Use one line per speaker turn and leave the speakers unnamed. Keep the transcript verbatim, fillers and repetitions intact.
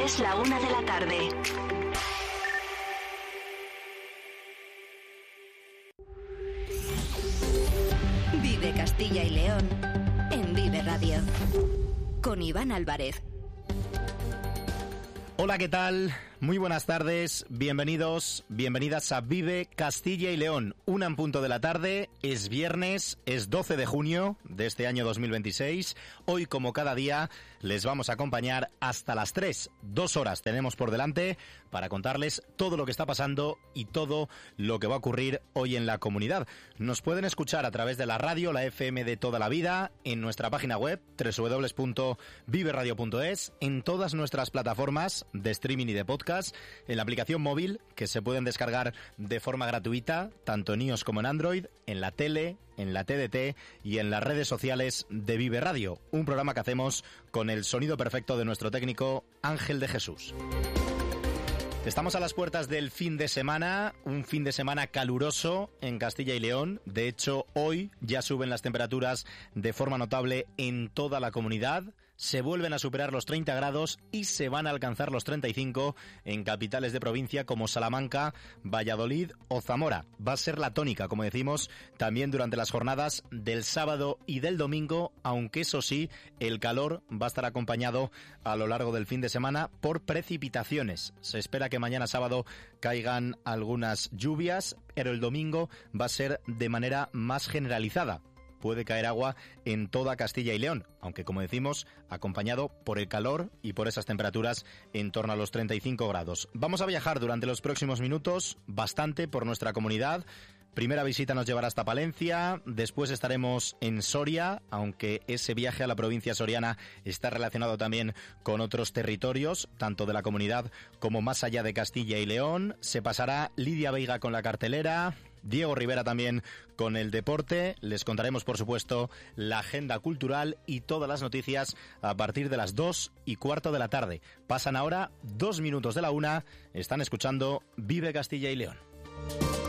Es la una de la tarde.
Vive Castilla y León en Vive Radio. Con Iván Álvarez.
Hola, ¿qué tal? Muy buenas tardes, bienvenidos, bienvenidas a Vive Castilla y León. Una en punto de la tarde, es viernes, es doce de junio de este año dos mil veintiséis. Hoy, como cada día, les vamos a acompañar hasta las tres. Dos horas tenemos por delante para contarles todo lo que está pasando y todo lo que va a ocurrir hoy en la comunidad. Nos pueden escuchar a través de la radio, la F M de toda la vida, en nuestra página web, doble u doble u doble u punto vive radio punto es, en todas nuestras plataformas de streaming y de podcast, en la aplicación móvil que se pueden descargar de forma gratuita, tanto en iOS como en Android, en la tele, en la T D T y en las redes sociales de Vive Radio, un programa que hacemos con el sonido perfecto de nuestro técnico Ángel de Jesús. Estamos a las puertas del fin de semana, un fin de semana caluroso en Castilla y León. De hecho, hoy ya suben las temperaturas de forma notable en toda la comunidad. Se vuelven a superar los treinta grados y se van a alcanzar los treinta y cinco en capitales de provincia como Salamanca, Valladolid o Zamora. Va a ser la tónica, como decimos, también durante las jornadas del sábado y del domingo, aunque eso sí, el calor va a estar acompañado a lo largo del fin de semana por precipitaciones. Se espera que mañana sábado caigan algunas lluvias, pero el domingo va a ser de manera más generalizada. Puede caer agua en toda Castilla y León, aunque, como decimos, acompañado por el calor y por esas temperaturas en torno a los treinta y cinco grados. Vamos a viajar durante los próximos minutos bastante por nuestra comunidad. Primera visita nos llevará hasta Palencia, después estaremos en Soria, aunque ese viaje a la provincia soriana está relacionado también con otros territorios, tanto de la comunidad como más allá de Castilla y León. Se pasará Lidia Veiga con la cartelera, Diego Rivera también con el deporte. Les contaremos, por supuesto, la agenda cultural y todas las noticias a partir de las dos y cuarto de la tarde. Pasan ahora dos minutos de la una, están escuchando Vive Castilla y León.